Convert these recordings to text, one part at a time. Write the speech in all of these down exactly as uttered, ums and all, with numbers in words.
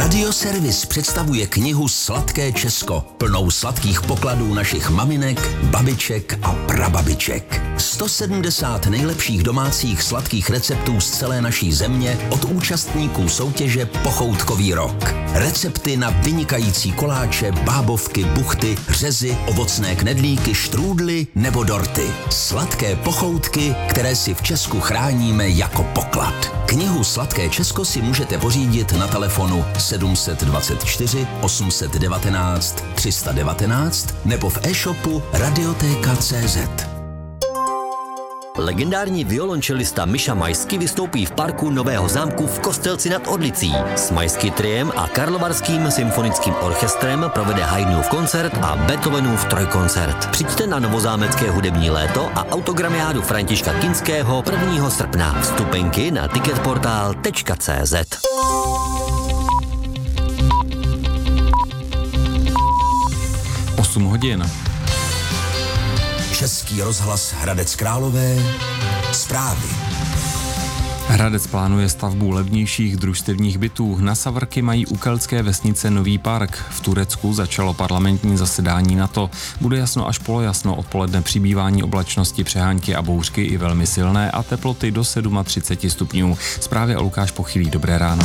Radioservis představuje knihu Sladké Česko, plnou sladkých pokladů našich maminek, babiček a prababiček. sto sedmdesát nejlepších domácích sladkých receptů z celé naší země od účastníků soutěže Pochoutkový rok. Recepty na vynikající koláče, bábovky, buchty, řezy, ovocné knedlíky, štrůdly nebo dorty. Sladké pochoutky, které si v Česku chráníme jako poklad. Knihu Sladké Česko si můžete pořídit na telefonu sedm set dvacet čtyři osm set devatenáct tři sta devatenáct nebo v e-shopu radiotéka tečka cé zet. Legendární violončelista Miša Majský vystoupí v parku Nového zámku v Kostelci nad Orlicí. S Majský triem a Karlovarským symfonickým orchestrem provede Haydnův koncert a Beethovenův trojkoncert. Přijďte na novozámecké hudební léto a autogramiádu Františka Kinského prvního srpna. Vstupenky na ticketportal tečka cé zet. osm hodin. Český rozhlas Hradec Králové. Zprávy. Hradec plánuje stavbu levnějších družstevních bytů. Na Savrky mají u keltské vesnice nový park. V Turecku začalo parlamentní zasedání NATO. Bude jasno až polojasno, odpoledne přibývání oblačnosti, přehánky a bouřky i velmi silné a teploty do třicet sedm stupňů. Zprávy a Lukáš Pochylý. Dobré ráno.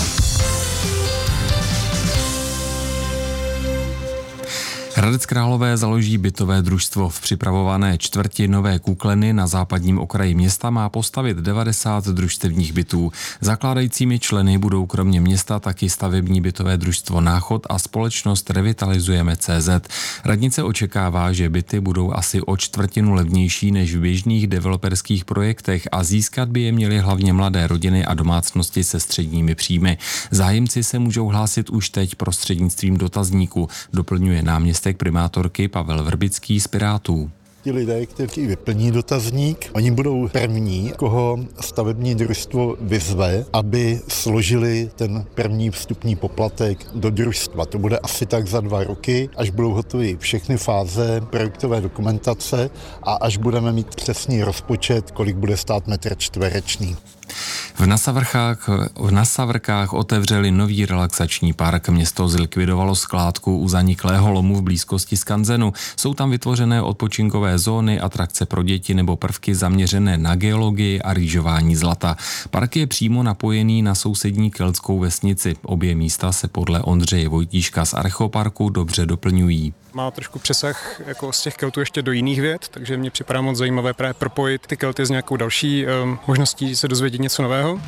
Hradec Králové založí bytové družstvo. V připravované čtvrti Nové Kukleny na západním okraji města má postavit devadesát družstevních bytů. Zakládajícími členy budou kromě města taky stavební bytové družstvo Náchod a společnost Revitalizujeme tečka cé zet. Radnice očekává, že byty budou asi o čtvrtinu levnější než v běžných developerských projektech a získat by je měly hlavně mladé rodiny a domácnosti se středními příjmy. Zájemci se můžou hlásit už teď prostřednictvím dotazníku, doplňuje náměstek primátorky Pavel Vrbický z Pirátů. Ti lidé, kteří vyplní dotazník, oni budou první, koho stavební družstvo vyzve, aby složili ten první vstupní poplatek do družstva. To bude asi tak za dva roky, až budou hotové všechny fáze projektové dokumentace a až budeme mít přesný rozpočet, kolik bude stát metr čtverečný. V Nasavrkách, v Nasavrkách otevřeli nový relaxační park. Město zlikvidovalo skládku u zaniklého lomu v blízkosti skanzenu. Jsou tam vytvořené odpočinkové zóny, atrakce pro děti nebo prvky zaměřené na geologii a rýžování zlata. Park je přímo napojený na sousední keltskou vesnici. Obě místa se podle Ondřeje Vojtíška z Archeoparku dobře doplňují. Má trošku přesah jako z těch Keltů ještě do jiných věd, takže mě připadá moc zajímavé právě propojit ty Kelty s nějakou další um, možností se dozvědět něco nového.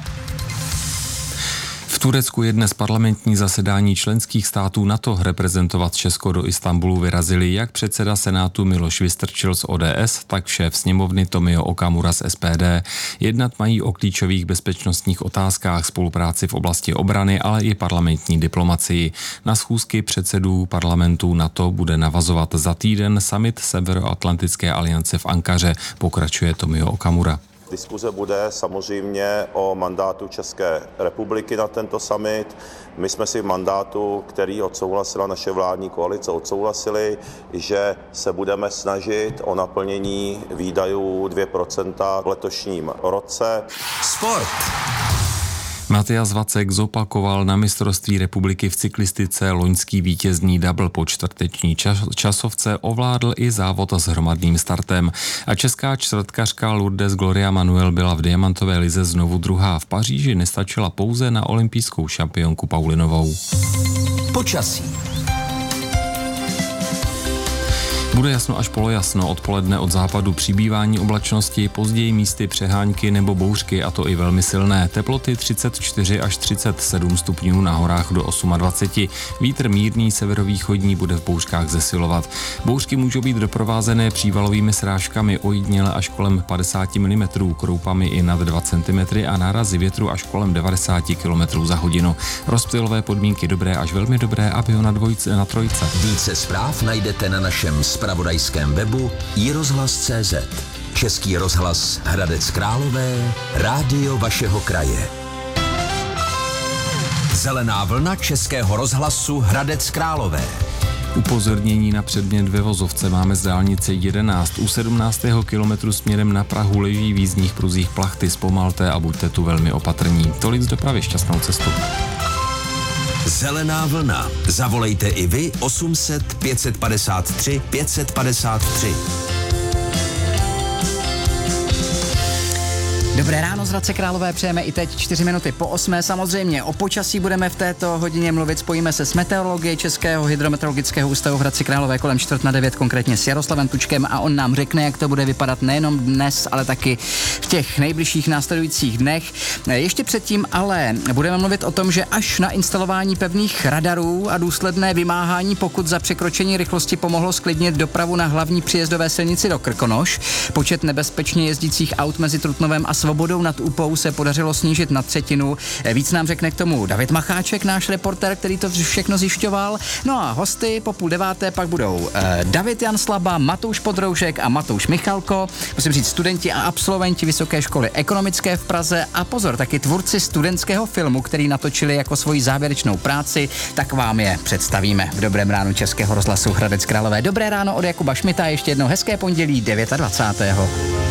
V Turecku je dnes parlamentní zasedání členských států NATO. Reprezentovat Česko do Istanbulu vyrazili jak předseda Senátu Miloš Vystrčil z O D S, tak šéf sněmovny Tomio Okamura z S P D. Jednat mají o klíčových bezpečnostních otázkách, spolupráci v oblasti obrany, ale i parlamentní diplomacii. Na schůzky předsedů parlamentů NATO bude navazovat za týden summit Severoatlantické aliance v Ankaře, pokračuje Tomio Okamura. Diskuze bude samozřejmě o mandátu České republiky na tento summit. My jsme si v mandátu, který odsouhlasila naše vládní koalice, odsouhlasili, že se budeme snažit o naplnění výdajů dvě procenta v letošním roce. Sport. Matias Vacek zopakoval na mistrovství republiky v cyklistice loňský vítězný double po čtvrteční časovce, ovládl i závod s hromadným startem. A česká čtvrtkařka Lourdes Gloria Manuel byla v diamantové lize znovu druhá. V Paříži nestačila pouze na olympijskou šampionku Paulinovou. Počasí. Bude jasno až polojasno, odpoledne od západu přibývání oblačnosti, později místy přehánky nebo bouřky, a to i velmi silné. Teploty třicet čtyři až třicet sedm stupňů, na horách do dvacet osm. Vítr mírný severovýchodní bude v bouřkách zesilovat. Bouřky můžou být doprovázené přívalovými srážkami, ojediněle až kolem padesát milimetrů, kroupami i nad dva centimetry a nárazy větru až kolem devadesát kilometrů za hodinu. Rozptylové podmínky dobré až velmi dobré, aby ho na dvojce, na trojce. Více zpráv najdete na našem zpravodajském webu i rozhlas tečka cé zet. Český rozhlas Hradec Králové, rádio vašeho kraje. Zelená vlna Českého rozhlasu Hradec Králové. Upozornění na předmět ve vozovce máme z dálnice jedenáct. U sedmnáctého kilometru směrem na Prahu leží v jízdních pruzích plachty, zpomalte a buďte tu velmi opatrní. Tolik z dopravy, šťastnou cestu. Zelená vlna. Zavolejte i vy osm set pět padesát tři pět padesát tři. Dobré ráno z Hradce Králové přejeme i teď čtyři minuty po osmé. Samozřejmě o počasí budeme v této hodině mluvit. Spojíme se s meteorologií Českého hydrometeorologického ústavu v Hradci Králové kolem čtvrt na devět, konkrétně s Jaroslavem Tučkem, a on nám řekne, jak to bude vypadat nejenom dnes, ale taky v těch nejbližších následujících dnech. Ještě předtím ale budeme mluvit o tom, že až na instalování pevných radarů a důsledné vymáhání pokut za překročení rychlosti pomohlo sklidnit dopravu na hlavní příjezdové silnici do Krkonoš. Počet nebezpečně jezdících aut mezi Trutnovem a Svobodou nad Úpou se podařilo snížit na třetinu. Víc nám řekne k tomu David Macháček, náš reporter, který to všechno zjišťoval. No a hosty po půl deváté pak budou eh, David Jan Slaba, Matouš Podroužek a Matouš Michalko. Musím říct studenti a absolventi Vysoké školy ekonomické v Praze a pozor, taky tvůrci studentského filmu, který natočili jako svoji závěrečnou práci, tak vám je představíme v Dobrém ránu Českého rozhlasu Hradec Králové. Dobré ráno od Jakuba Šmita, ještě jednou hezké pondělí dvacátého devátého